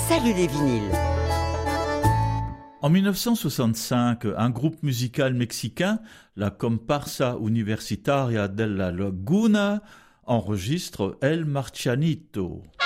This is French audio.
Salut les vinyles. En 1965, un groupe musical mexicain, la Comparsa Universitaria de la Laguna, enregistre El Marcianito.